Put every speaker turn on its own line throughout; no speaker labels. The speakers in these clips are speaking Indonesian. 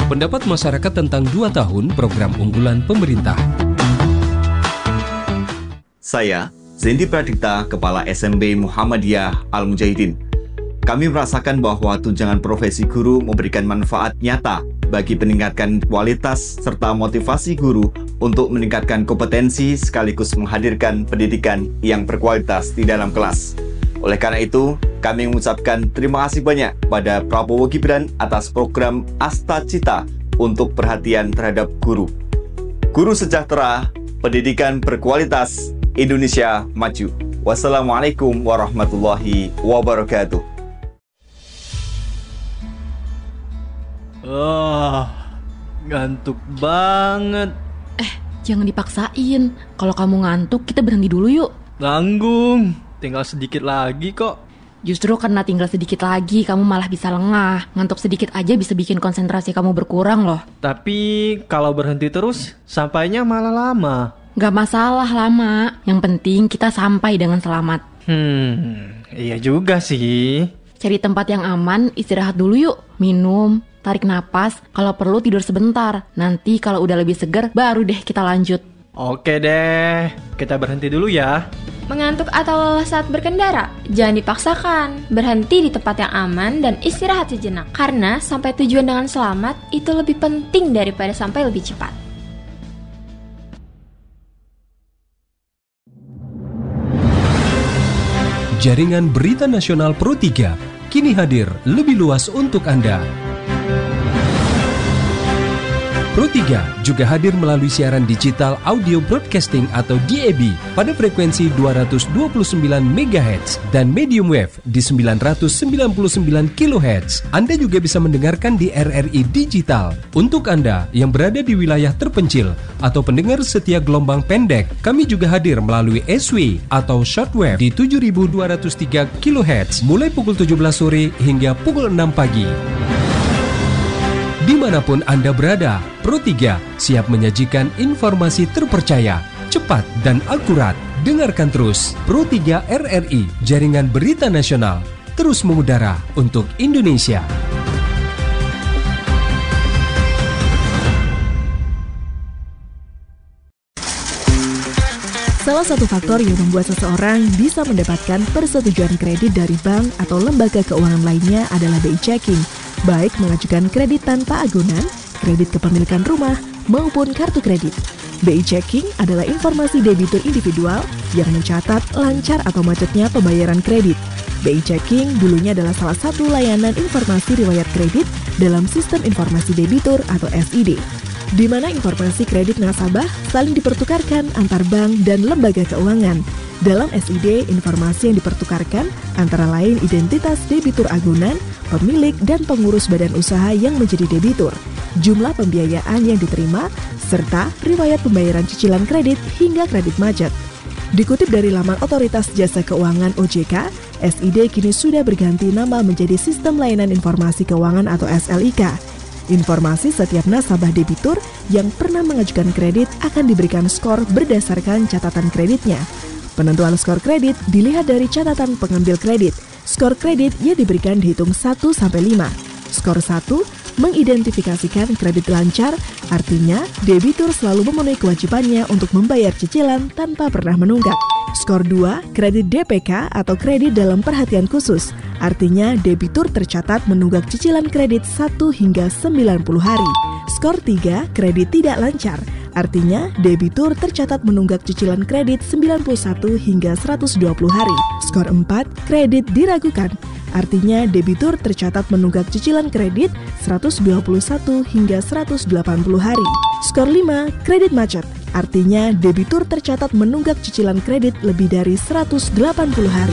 Pendapat masyarakat tentang 2 tahun program unggulan pemerintah.
Saya, Zendi Pradipta, Kepala SMB Muhammadiyah Al-Mujahidin. Kami merasakan bahwa tunjangan profesi guru memberikan manfaat nyata bagi meningkatkan kualitas serta motivasi guru untuk meningkatkan kompetensi sekaligus menghadirkan pendidikan yang berkualitas di dalam kelas. Oleh karena itu, kami mengucapkan terima kasih banyak pada Prabowo Gibran atas program Asta Cita untuk perhatian terhadap guru. Guru sejahtera, pendidikan berkualitas, Indonesia maju. Wassalamualaikum warahmatullahi wabarakatuh.
Ngantuk banget.
Jangan dipaksain. Kalau kamu ngantuk, kita berhenti dulu yuk.
Nanggung, tinggal sedikit lagi kok.
Justru karena tinggal sedikit lagi, kamu malah bisa lengah. Ngantuk sedikit aja bisa bikin konsentrasi kamu berkurang loh.
Tapi kalau berhenti terus, sampainya malah lama.
Gak masalah lama, yang penting kita sampai dengan selamat.
Iya juga sih.
Cari tempat yang aman, istirahat dulu yuk. Minum, tarik napas, kalau perlu tidur sebentar. Nanti kalau udah lebih segar, baru deh kita lanjut.
Oke deh, kita berhenti dulu ya.
Mengantuk atau lelah saat berkendara? Jangan dipaksakan. Berhenti di tempat yang aman dan istirahat sejenak. Karena sampai tujuan dengan selamat itu lebih penting daripada sampai lebih cepat.
Jaringan Berita Nasional Pro 3 kini hadir lebih luas untuk Anda. Pro 3 juga hadir melalui siaran digital audio broadcasting atau DAB pada frekuensi 229 MHz dan medium wave di 999 kHz. Anda juga bisa mendengarkan di RRI Digital. Untuk Anda yang berada di wilayah terpencil atau pendengar setia gelombang pendek, kami juga hadir melalui SW atau shortwave di 7203 kHz mulai pukul 17 sore hingga pukul 6 pagi. Dimanapun Anda berada, Pro 3 siap menyajikan informasi terpercaya, cepat dan akurat. Dengarkan terus Pro 3 RRI, Jaringan Berita Nasional, terus mengudara untuk Indonesia.
Salah satu faktor yang membuat seseorang bisa mendapatkan persetujuan kredit dari bank atau lembaga keuangan lainnya adalah BI Checking, baik mengajukan kredit tanpa agunan, kredit kepemilikan rumah, maupun kartu kredit. BI Checking adalah informasi debitur individual yang mencatat lancar atau macetnya pembayaran kredit. BI Checking dulunya adalah salah satu layanan informasi riwayat kredit dalam sistem informasi debitur atau SID, di mana informasi kredit nasabah saling dipertukarkan antar bank dan lembaga keuangan. Dalam SID, informasi yang dipertukarkan antara lain identitas debitur agunan, pemilik dan pengurus badan usaha yang menjadi debitur, jumlah pembiayaan yang diterima, serta riwayat pembayaran cicilan kredit hingga kredit macet. Dikutip dari laman Otoritas Jasa Keuangan OJK, SID kini sudah berganti nama menjadi Sistem Layanan Informasi Keuangan atau SLIK. Informasi setiap nasabah debitur yang pernah mengajukan kredit akan diberikan skor berdasarkan catatan kreditnya. Penentuan skor kredit dilihat dari catatan pengambil kredit. Skor kredit yang diberikan dihitung 1-5. Skor 1 mengidentifikasikan kredit lancar, artinya debitur selalu memenuhi kewajibannya untuk membayar cicilan tanpa pernah menunggak. Skor 2, kredit DPK atau kredit dalam perhatian khusus, artinya debitur tercatat menunggak cicilan kredit 1 hingga 90 hari. Skor 3, kredit tidak lancar, artinya debitur tercatat menunggak cicilan kredit 91 hingga 120 hari. Skor 4, kredit diragukan, artinya debitur tercatat menunggak cicilan kredit 121 hingga 180 hari. Skor 5, kredit macet, artinya debitur tercatat menunggak cicilan kredit lebih dari 180 hari.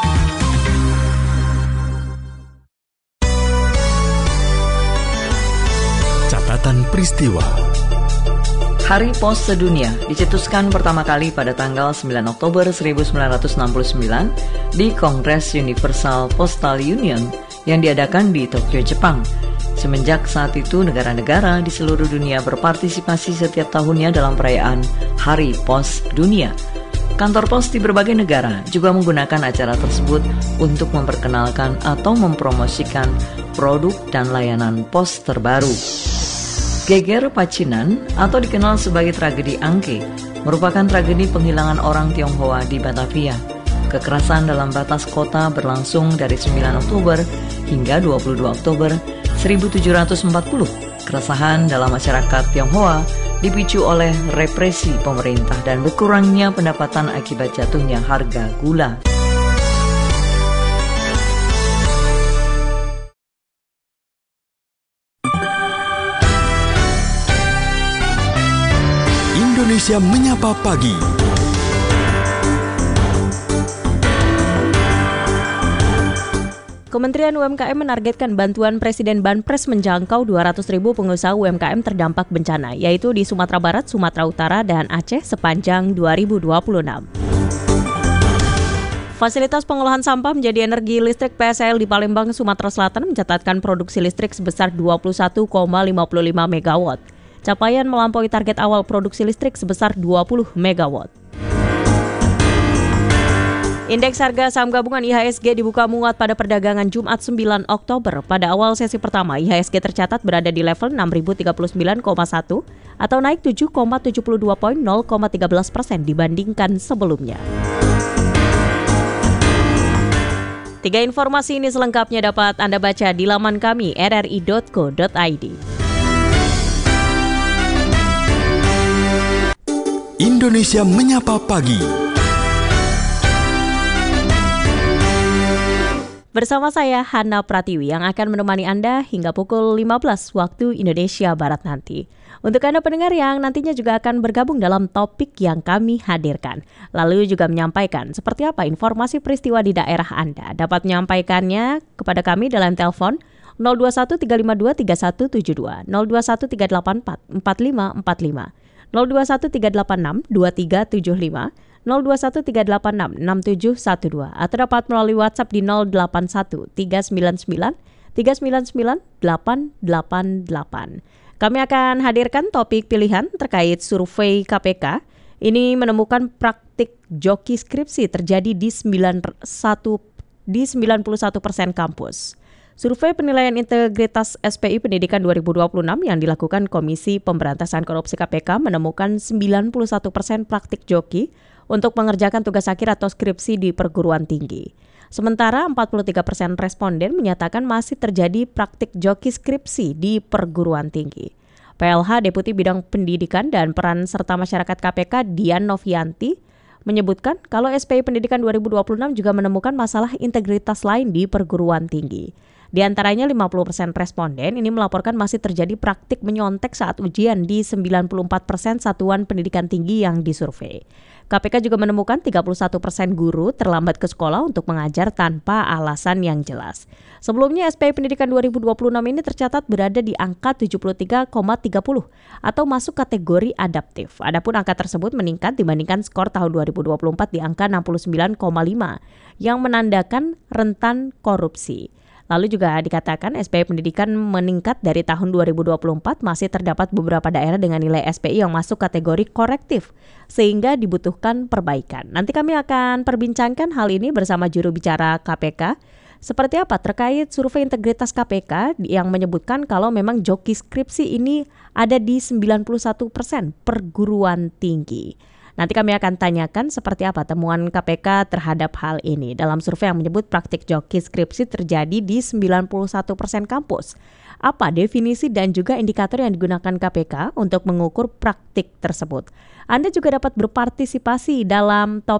Catatan peristiwa.
Hari Pos Sedunia dicetuskan pertama kali pada tanggal 9 Oktober 1969 di Kongres Universal Postal Union yang diadakan di Tokyo, Jepang. Semenjak saat itu, negara-negara di seluruh dunia berpartisipasi setiap tahunnya dalam perayaan Hari Pos Dunia. Kantor pos di berbagai negara juga menggunakan acara tersebut untuk memperkenalkan atau mempromosikan produk dan layanan pos terbaru. Geger Pacinan atau dikenal sebagai tragedi Angke merupakan tragedi penghilangan orang Tionghoa di Batavia. Kekerasan dalam batas kota berlangsung dari 9 Oktober hingga 22 Oktober 1740. Keresahan dalam masyarakat Tionghoa dipicu oleh represi pemerintah dan berkurangnya pendapatan akibat jatuhnya harga gula.
Indonesia Menyapa Pagi.
Kementerian UMKM menargetkan bantuan Presiden Banpres menjangkau 200.000 pengusaha UMKM terdampak bencana, yaitu di Sumatera Barat, Sumatera Utara, dan Aceh sepanjang 2026. Fasilitas pengolahan sampah menjadi energi listrik PSL di Palembang, Sumatera Selatan mencatatkan produksi listrik sebesar 21,55 MW. Capaian melampaui target awal produksi listrik sebesar 20 MW. Indeks harga saham gabungan IHSG dibuka menguat pada perdagangan Jumat 9 Oktober. Pada awal sesi pertama, IHSG tercatat berada di level 6.039,1 atau naik 7,72 poin 0,13% dibandingkan sebelumnya. 3 informasi ini selengkapnya dapat Anda baca di laman kami rri.co.id.
Indonesia Menyapa Pagi.
Bersama saya Hana Pratiwi yang akan menemani Anda hingga pukul 15 waktu Indonesia Barat nanti. Untuk Anda pendengar yang nantinya juga akan bergabung dalam topik yang kami hadirkan. Lalu juga menyampaikan seperti apa informasi peristiwa di daerah Anda. Dapat menyampaikannya kepada kami dalam telepon 0213523172, 0213844545, 0213862375, 0213866712 atau dapat melalui WhatsApp di 081399399888. Kami akan hadirkan topik pilihan terkait survei KPK. Ini menemukan praktik joki skripsi terjadi di 91% kampus. Survei penilaian integritas SPI Pendidikan 2026 yang dilakukan Komisi Pemberantasan Korupsi KPK menemukan 91% praktik joki untuk mengerjakan tugas akhir atau skripsi di perguruan tinggi. Sementara 43% responden menyatakan masih terjadi praktik joki skripsi di perguruan tinggi. PLH Deputi Bidang Pendidikan dan Peran Serta Masyarakat KPK Dian Novianti menyebutkan kalau SPI Pendidikan 2026 juga menemukan masalah integritas lain di perguruan tinggi. Di antaranya 50% responden ini melaporkan masih terjadi praktik menyontek saat ujian di 94% satuan pendidikan tinggi yang disurvei. KPK juga menemukan 31% guru terlambat ke sekolah untuk mengajar tanpa alasan yang jelas. Sebelumnya SPI Pendidikan 2026 ini tercatat berada di angka 73,30 atau masuk kategori adaptif. Adapun angka tersebut meningkat dibandingkan skor tahun 2024 di angka 69,5 yang menandakan rentan korupsi. Lalu juga dikatakan SPI Pendidikan meningkat dari tahun 2024, masih terdapat beberapa daerah dengan nilai SPI yang masuk kategori korektif, sehingga dibutuhkan perbaikan. Nanti kami akan perbincangkan hal ini bersama juru bicara KPK. Seperti apa terkait survei integritas KPK yang menyebutkan kalau memang joki skripsi ini ada di 91% perguruan tinggi. Nanti kami akan tanyakan seperti apa temuan KPK terhadap hal ini. Dalam survei yang menyebut praktik joki skripsi terjadi di 91% kampus. Apa definisi dan juga indikator yang digunakan KPK untuk mengukur praktik tersebut? Anda juga dapat berpartisipasi dalam topik